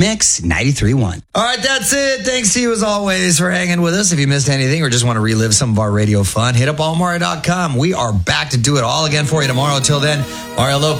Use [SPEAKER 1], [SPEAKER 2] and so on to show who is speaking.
[SPEAKER 1] Mix 93.1.
[SPEAKER 2] All right, that's it. Thanks to you as always for hanging with us. If you missed anything or just want to relive some of our radio fun, hit up allmario.com. We are back to do it all again for you tomorrow. Till then, Mario Lopez.